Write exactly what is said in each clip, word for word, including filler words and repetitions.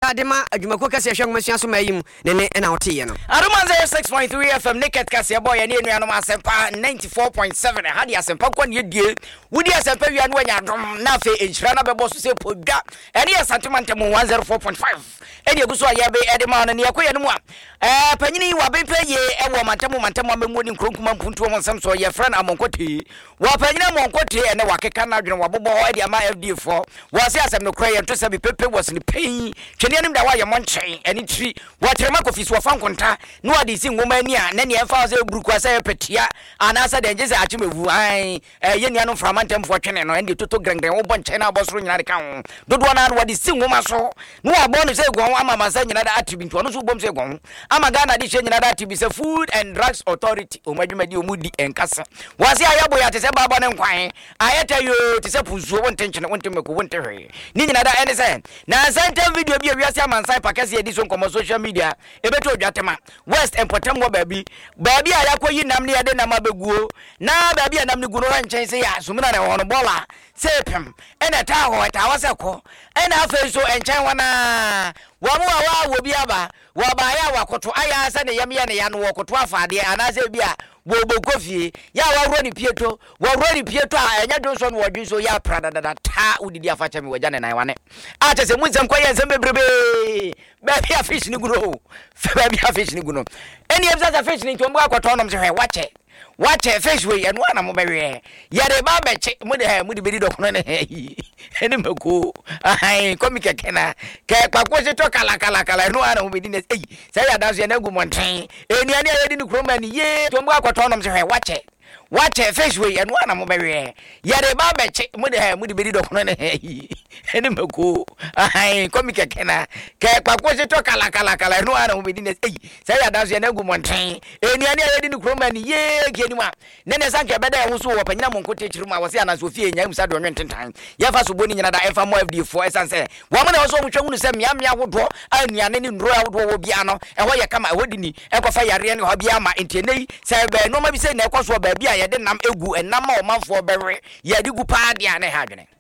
Asa dema adwumako kase hwe ngomasua so mayim ne ne na wote no. Aroma zero six point three F M Naked kase boy ne enu anom asempa ninety-four point seven ha de asempa kwa ne die. Wudi asempa wi anu anya dom na fe enhira na bebo so se podwa. Ene asantuma ntem one oh four point five. Ene eguso aye be edema no ne yakoye no mu a. Eh panyini wa be peye e wo mantamo mantamo amemu ni nkronkuma mpuntu wo nsam so ye friend amonkote. Wa panyina amonkote ene wakeka na adwene wabobo e de ama F D four. Wa se asem no kra ye to se be pepe was ni pain. Twene anim da wa ye monchen ene tri. Wa trema kofisi wa fankonta no ade si ngoma ani a na ne emfa se buruku asa ye petia anasa de nje se achimevu ai eh ye nia no framantem fo twene no ende toto grengren wo bonchen na abosoro nyina de ka ho dodo na wa de si ngoma so no abo no se gon ama masa nyina da atibintu no so bom se gon ama Ghana di she nyina da atibi se Food and Drugs Authority o madwumadi o mudi enkasa wase ayabo ya te se baba ne nkwan ayeta yo te se puzuo wonte nkyene wonte meko wonte hwe ni nyina da ene se na santa video bi awiase amansan pakase edi so nkomo social media ebeto odwatema West Empotem wo baabi baabi a yakoyi nam ne yade nam abeguo na baabi a nam ne guno nkyɛn se ya sumina ne hono bola sepem ene ta ho ta wase ko ene afa so nkyɛn wana wa mu a wa obi aba wa ba ya wakoto aya asa ne yam ya ne ya no wakoto afade anase bi a bobo kofie ya wa ro ni pieto wa ro ni pieto a enya do so no wodwi so ya prada dada ta udidi afacha mi waja ne nan wane a te se munzem kwaye nsem bebrebe ba bia fish ni guno ba bia fish ni guno eni ebza fish ni tombo akoto nom se hwe wache wache fish we enu ana mo bewe yare ba beche mo de mo de bedi dokono ne he eni mako ai komi keke na ke kwakwo se to kala kala kala enu ana mo bedi ne ei sai ya danso na gu monten eni ani ayedi ni kroma ni ye tombo akoto nom se hwe wache wache fish we enu ana mo bewe yare ba beche mo de mo de bedi dokono ne he eni mako ai komi keke na ke kwakwo se to kala kala kala enu ana mo bedi ne ei sai ya danso na gu monten eni ani ayedi ni kroma ni ye nima nene sanke beda e huso wo panyina monkote chiruma wose ana sofie nya musa do nwententan ya fa so boni nyina da efa mo F D four esanse wo mo na so mutwa hunu se mia mia wodo anuane ni ndro ya wodo wo bia no e ho ye kama e hodini e kofa yare ne ho bia ma entenei se be no ma bi se na e kwaso ba bia ye de nam egu enam ma o manfo bere ye de gu pa dia na ha dwene.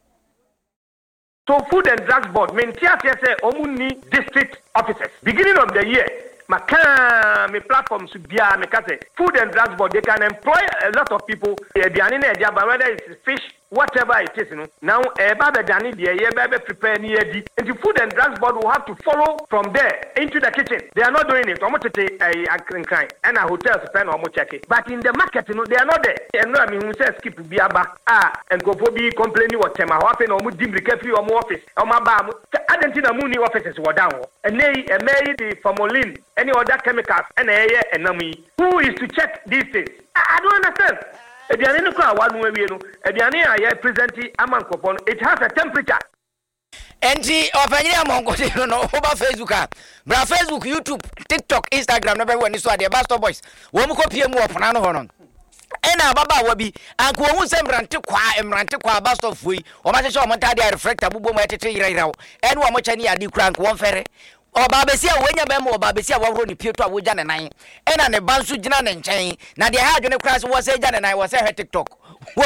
So Food and Drugs Board mentia say omuni district officers beginning of the year Maka me platforms bia me kase Food and Drugs Board they can employ a lot of people biani na dia but whether it's fish whatever it is no now e ba be dani dia ye be prepare ni edi and the Food and Drugs Board will have to follow from there into the kitchen. They are not doing it omo tete eh akrinkan and a hotels pen omo check it but in the market no they are not there and no I mean who say skip bia ba ah and go for be complaining what tema happen omo dimrika free omo office omo ba mo adentina muni offices wo down and nay e may the formalin any other chemicals and air and nami who is to check these things. I, I don't understand. Ediane no kwa wanu ewie no ediane aye present amankopon it has a temperature. Enti opanyire amonkote no no oba Facebook a bra Facebook YouTube TikTok Instagram no be wani so ade Basto Boys wo mu kopie mu opona no ho no ena baba wa bi anko wo nsem rante kwa emrante kwa Basto foi o ma hye o montade a reflector bubo mu etete yira yira wo ene wo mo chani ade kura anko won fere oba besia wenya be mo oba besia wawro ni pieto a woja ne nan ena ne bansu gina ne nchen na de ha adwene kura so wo se ja ne nan wo se he TikTok wo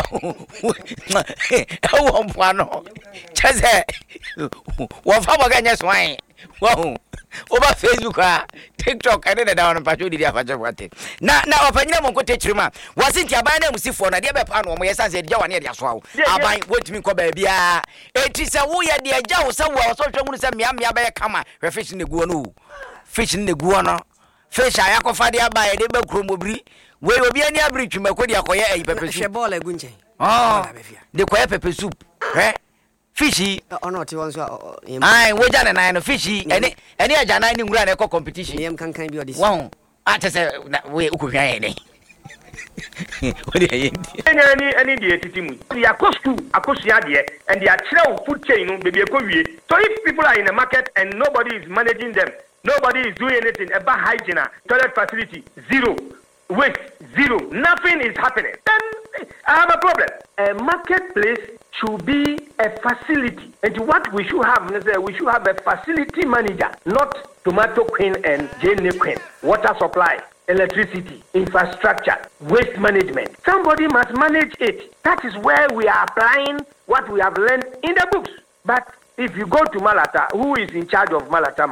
wo mpano cheze wo fa bo ganya swan wo oba Facebook a TikTok ene de da won pacho di afa jabwate na na opanyina mo nkote chirima wasinti aban na musifo na de be pa no mo yesanse de jawane de aso awo aban wotimi ko ba bia eti se wo ye de agya wo se wo so twemu se mia mia be kama fish ne guo no fish ne guo no fish ayakofa de aban de be kromobri we obi ani abri twumako de akoye ayi pepe soup she ball egu nchen oh de koye pepe soup eh fishy ono ti won so ai woja na na no fishy ene ene aja na ni ngura na ko competition yem kankan bi odisi won atese we ukofia ene odi ayendi any any dey titimu they are cost to akosia dey and they are chire food chain no bebi ekowie. So if people are in the market and nobody is managing them, nobody is doing anything about hygiene, toilet facility zero, waste zero, nothing is happening, then I have a problem. A marketplace should be a facility, and what we should have is we should have a facility manager, not tomato queen and Jane queen. Water supply, electricity, infrastructure, waste management. Somebody must manage it. That is where we are applying what we have learned in the books. But if you go to Malata, who is in charge of Malata?